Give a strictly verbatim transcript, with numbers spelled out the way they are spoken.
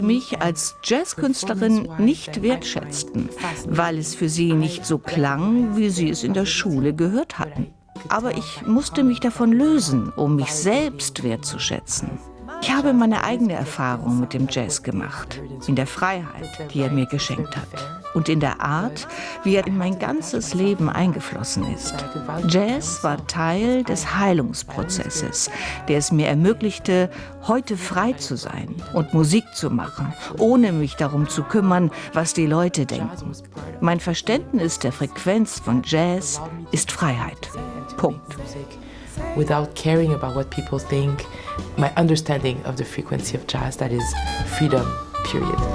mich als Jazzkünstlerin nicht wertschätzten, weil es für sie nicht so klang, wie sie es in der Schule gehört hatten. Aber ich musste mich davon lösen, um mich selbst wertzuschätzen. Ich habe meine eigene Erfahrung mit dem Jazz gemacht, in der Freiheit, die er mir geschenkt hat und in der Art, wie er in mein ganzes Leben eingeflossen ist. Jazz war Teil des Heilungsprozesses, der es mir ermöglichte, heute frei zu sein und Musik zu machen, ohne mich darum zu kümmern, was die Leute denken. Mein Verständnis der Frequenz von Jazz ist Freiheit. Punkt. Without caring about what people think, my understanding of the frequency of jazz, that is freedom, period.